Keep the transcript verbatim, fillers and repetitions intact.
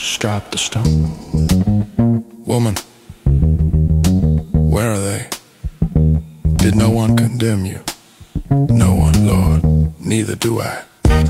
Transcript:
Strap the stone. Woman, where are they? Did no one condemn you? No one, Lord, neither do I.